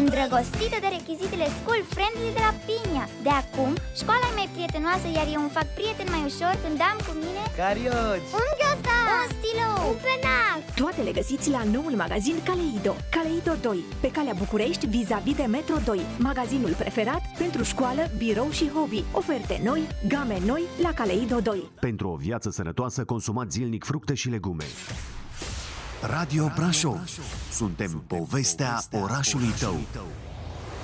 Îndrăgostită de rechizitele school-friendly de la Pinia. De acum, școala e mai prietenoasă, iar eu îmi fac prieten mai ușor când am cu mine carioci, un gheozdan, un stilou, un penac. Toate le găsiți la noul magazin Kaleido. Kaleido 2, pe calea București, vis-a-vis de Metro 2. Magazinul preferat pentru școală, birou și hobby. Oferte noi, game noi la Kaleido 2. Pentru o viață sănătoasă, consumați zilnic fructe și legume. Radio Brașov. Suntem povestea orașului tău.